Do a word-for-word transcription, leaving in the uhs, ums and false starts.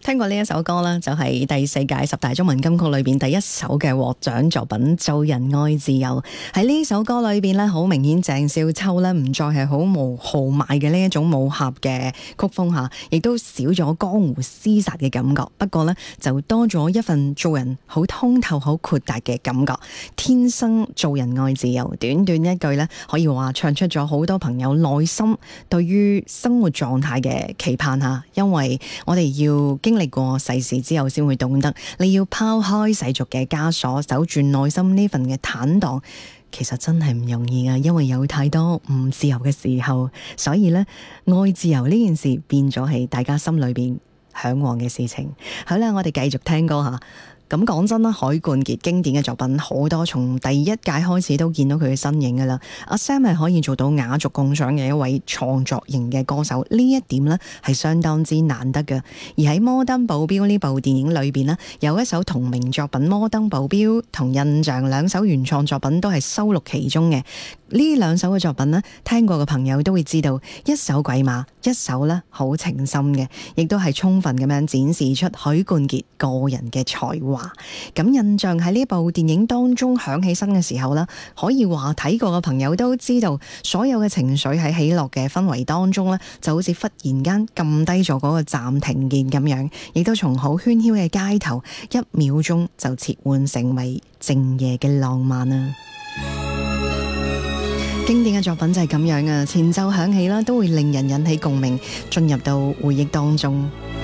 聽過呢一首歌啦，就係第四屆十大中文金曲裏邊第一首嘅獲獎作品《做人愛自由》。喺呢首歌裏邊咧，好明顯鄭少秋咧唔再係好無豪邁嘅呢一種武俠嘅曲風下，亦都少咗江湖廝殺嘅感覺。不過咧，就多咗一份做人好通透、好豁達嘅感覺。天生做人愛自由，短短一句咧，可以話唱出咗好多朋友內心對於生活狀態嘅期盼吓。因為我哋要經歷過世事之後，先會懂得你要拋開世俗嘅枷鎖，守住內心呢份嘅坦蕩，其實真係唔容易啊！因為有太多唔自由嘅時候，所以呢，愛自由呢件事變咗係大家心裏邊向往嘅事情。好啦，我哋繼續聽歌吓。咁講真啦，許冠傑經典嘅作品好多，從第一屆開始都見到佢嘅身影噶啦。阿 Sam 係可以做到雅俗共賞嘅一位創作型嘅歌手，呢一點呢係相當之難得嘅。而喺《摩登保鏢》呢部電影裏邊呢，有一首同名作品《摩登保鏢》同《印象》兩首原創作品都係收錄其中嘅。呢兩首嘅作品呢，聽過嘅朋友都會知道，一首鬼馬，一首呢好情深嘅，亦都係充分咁樣展示出許冠傑個人嘅才華。咁印象喺呢部電影當中響起身嘅時候呢，可以話睇過嘅朋友都知道，所有嘅情緒喺喜樂嘅氛圍當中呢，就好似忽然間撳低咗嗰個暫停鍵咁樣，亦都從好喧囂嘅街頭一秒鐘就切換成為靜夜嘅浪漫啊！經典嘅作品就係咁樣啊，前奏響起啦，都會令人引起共鳴，進入到回憶當中。